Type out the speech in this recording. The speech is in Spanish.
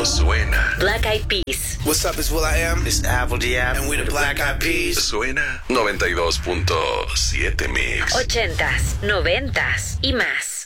no suena. Black Eyed Peas. What's up, it's will.i.am. It's Apple D.App. And we're the Black Eyed Peas. Suena 92.7 Mix. 80s, 90s y más.